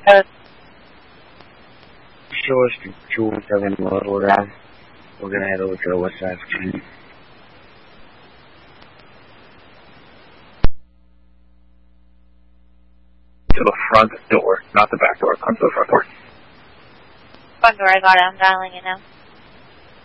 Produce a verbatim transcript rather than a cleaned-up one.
Uh, Show us the two one seven Road. We're gonna, we're gonna head over to the west side of Virginia. To the front door, not the back door. Come to the front door. Front door, I got it. I'm dialing it now.